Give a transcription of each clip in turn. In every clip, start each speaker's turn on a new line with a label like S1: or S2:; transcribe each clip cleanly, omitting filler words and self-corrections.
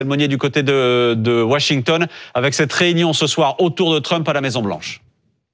S1: Monnier du côté de Washington, avec cette réunion ce soir autour de Trump à la Maison-Blanche.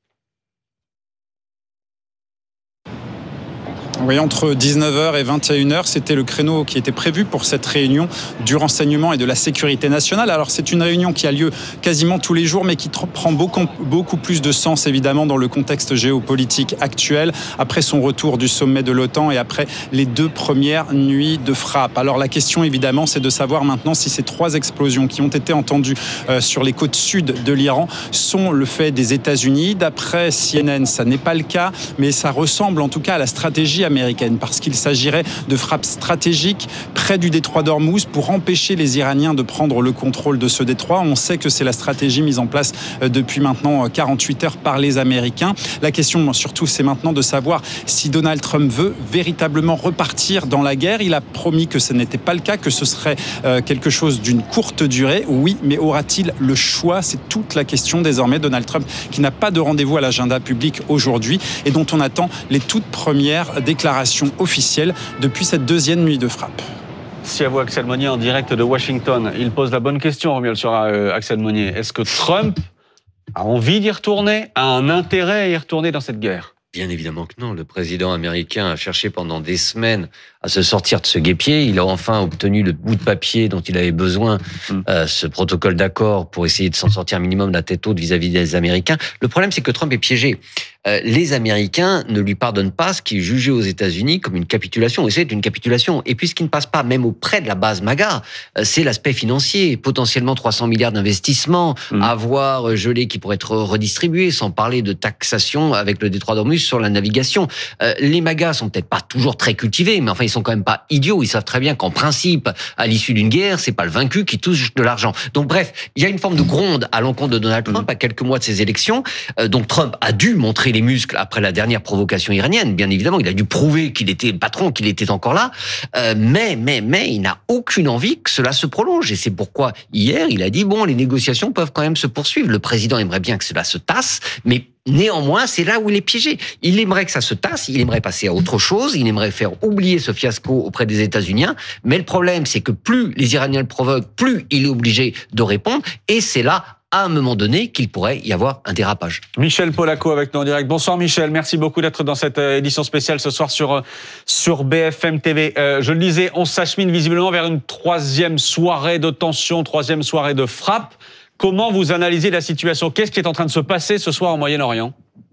S2: Oui, entre 19h et 21h, c'était le créneau qui était prévu pour cette réunion du renseignement et de la sécurité nationale. Alors c'est une réunion qui a lieu quasiment tous les jours, mais qui prend beaucoup plus de sens évidemment dans le contexte géopolitique actuel, après son retour du sommet de l'OTAN et après les 2 premières nuits de frappe. Alors la question évidemment, c'est de savoir maintenant si ces 3 explosions qui ont été entendues sur les côtes sud de l'Iran sont le fait des États-Unis. D'après CNN, ça n'est pas le cas, mais ça ressemble en tout cas à la stratégie américaine, parce qu'il s'agirait de frappes stratégiques près du détroit d'Ormuz pour empêcher les Iraniens de prendre le contrôle de ce détroit. On sait que c'est la stratégie mise en place depuis maintenant 48 heures par les Américains. La question surtout, c'est maintenant de savoir si Donald Trump veut véritablement repartir dans la guerre. Il a promis que ce n'était pas le cas, que ce serait quelque chose d'une courte durée. Oui, mais aura-t-il le choix? C'est toute la question désormais. Donald Trump qui n'a pas de rendez-vous à l'agenda public aujourd'hui et dont on attend les toutes premières déclaration officielle depuis cette 2e nuit de frappe.
S1: Si à vous, Axel Monnier, en direct de Washington. Il pose la bonne question, Romuald, sur Axel Monnier. Est-ce que Trump a envie d'y retourner, a un intérêt à y retourner dans cette guerre?
S3: Bien évidemment que non. Le président américain a cherché pendant des semaines à se sortir de ce guêpier. Il a enfin obtenu le bout de papier dont il avait besoin, ce protocole d'accord pour essayer de s'en sortir un minimum la tête haute vis-à-vis des Américains. Le problème, c'est que Trump est piégé. Les Américains ne lui pardonnent pas ce qui est jugé aux États-Unis comme une capitulation. Et c'est une capitulation. Et puis, ce qui ne passe pas, même auprès de la base MAGA, c'est l'aspect financier. Potentiellement 300 milliards d'investissements à voir gelés qui pourraient être redistribués, sans parler de taxation avec le détroit d'Ormuz sur la navigation. Les MAGA sont peut-être pas toujours très cultivés, mais enfin, ils sont quand même pas idiots. Ils savent très bien qu'en principe, à l'issue d'une guerre, c'est pas le vaincu qui touche de l'argent. Donc, bref, il y a une forme de gronde à l'encontre de Donald Trump à quelques mois de ses élections. Donc, Trump a dû montrer les muscles après la dernière provocation iranienne. Bien évidemment, il a dû prouver qu'il était le patron, qu'il était encore là. Mais il n'a aucune envie que cela se prolonge. Et c'est pourquoi hier, il a dit, bon, les négociations peuvent quand même se poursuivre. Le président aimerait bien que cela se tasse, mais néanmoins, c'est là où il est piégé. Il aimerait que ça se tasse, il aimerait passer à autre chose, il aimerait faire oublier ce fiasco auprès des États-Unis. Mais le problème, c'est que plus les Iraniens le provoquent, plus il est obligé de répondre. Et c'est là, à un moment donné, qu'il pourrait y avoir un dérapage.
S1: Michel Polaco avec nous en direct. Bonsoir Michel, merci beaucoup d'être dans cette édition spéciale ce soir sur BFM TV. Je le disais, on s'achemine visiblement vers une 3e soirée de tension, 3e soirée de frappe. Comment vous analysez la situation? Qu'est-ce qui est en train de se passer ce soir au Moyen-Orient?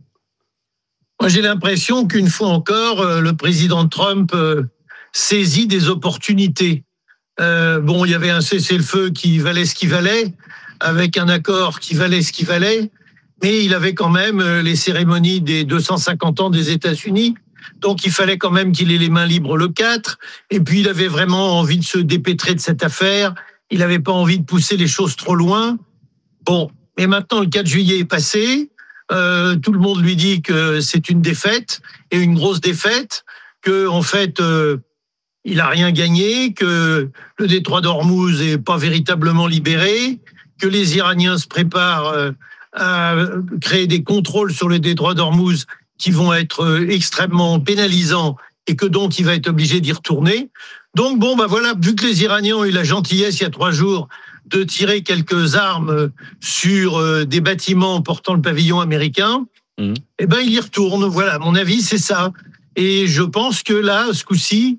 S4: Moi, j'ai l'impression qu'une fois encore, le président Trump saisit des opportunités. Il y avait un cessez-le-feu qui valait ce qu'il valait, avec un accord qui valait ce qu'il valait, mais il avait quand même les cérémonies des 250 ans des États-Unis, donc il fallait quand même qu'il ait les mains libres le 4, et puis il avait vraiment envie de se dépêtrer de cette affaire, il n'avait pas envie de pousser les choses trop loin. Bon, mais maintenant le 4 juillet est passé, tout le monde lui dit que c'est une défaite, et une grosse défaite, que en fait il n'a rien gagné, que le détroit d'Ormuz n'est pas véritablement libéré, que les Iraniens se préparent à créer des contrôles sur le détroit d'Ormuz qui vont être extrêmement pénalisants et que donc il va être obligé d'y retourner. Donc voilà, vu que les Iraniens ont eu la gentillesse il y a 3 jours de tirer quelques armes sur des bâtiments portant le pavillon américain, il y retourne. Voilà, à mon avis, c'est ça. Et je pense que là, ce coup-ci,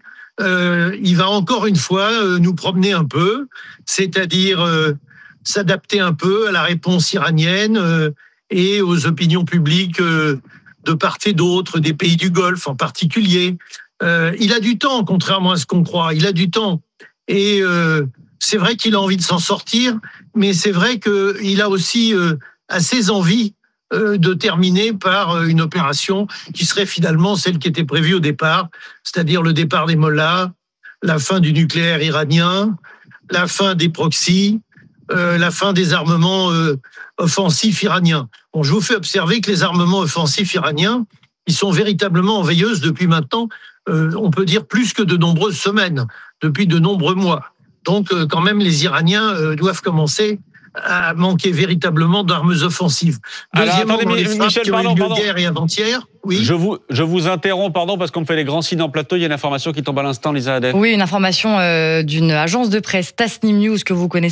S4: il va encore une fois nous promener un peu, c'est-à-dire s'adapter un peu à la réponse iranienne et aux opinions publiques de part et d'autre, des pays du Golfe en particulier. Il a du temps, contrairement à ce qu'on croit, il a du temps. Et c'est vrai qu'il a envie de s'en sortir, mais c'est vrai qu'il a aussi assez envie de terminer par une opération qui serait finalement celle qui était prévue au départ, c'est-à-dire le départ des mollahs, la fin du nucléaire iranien, la fin des proxys, la fin des armements offensifs iraniens. Bon, je vous fais observer que les armements offensifs iraniens, ils sont véritablement en veilleuse depuis maintenant, on peut dire plus que de nombreuses semaines, depuis de nombreux mois. Donc, quand même, les Iraniens doivent commencer à manquer véritablement d'armes offensives. Deuxièmement,
S1: attendez,
S4: les frappes
S1: Michel,
S4: qui ont eu lieu hier et avant-hier. Oui.
S1: Je vous interromps, parce qu'on me fait les grands signes en plateau. Il y a une information qui tombe à l'instant, Lisa Hadef.
S5: Oui, une information d'une agence de presse, Tasnim News, que vous connaissez